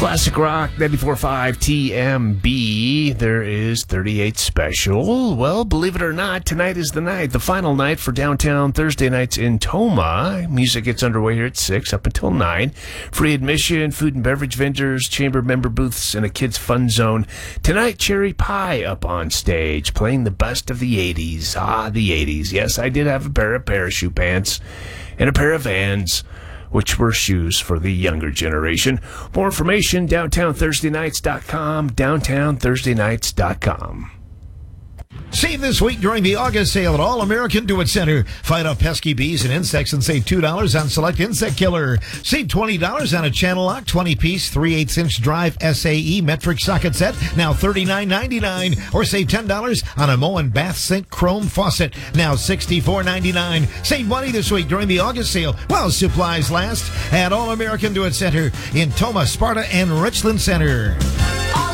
Classic Rock 94.5 TMB. There is 38 Special. Well, believe it or not, tonight is the night, the final night for Downtown Thursday nights in Toma. Music gets underway here at 6 up until 9. Free admission, food and beverage vendors, chamber member booths, and a kids' fun zone. Tonight, Cherry Pie up on stage, playing the best of the 80s. The 80s. Yes, I did have a pair of parachute pants and a pair of Vans, which were shoes for the younger generation. More information, downtownthursdaynights.com, downtownthursdaynights.com. Save this week during the August sale at All American Do It Center. Fight off pesky bees and insects and save $2 on select insect killer. Save $20 on a Channel Lock 20-piece 3/8-inch drive SAE metric socket set, now $39.99. Or save $10 on a Moen bath sink chrome faucet, now $64.99. Save money this week during the August sale while supplies last at All American Do It Center in Toma, Sparta, and Richland Center.